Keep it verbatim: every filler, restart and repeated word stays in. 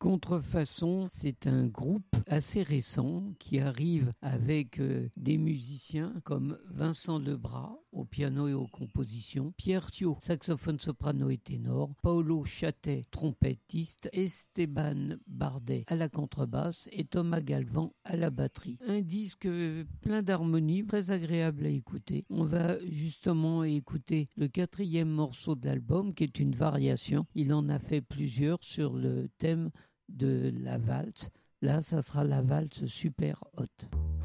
Contrefaçon, c'est un groupe assez récent qui arrive avec euh, des musiciens comme Vincent Lebras au piano et aux compositions, Pierre Thiaud, saxophone soprano et ténor, Paolo Chattet, trompettiste, Esteban Bardet à la contrebasse et Thomas Galvan à la batterie. Un disque plein d'harmonie, très agréable à écouter. On va justement écouter le quatrième morceau de l'album qui est une variation. Il en a fait plusieurs sur le thème de la valse. Là, ça sera la valse super haute.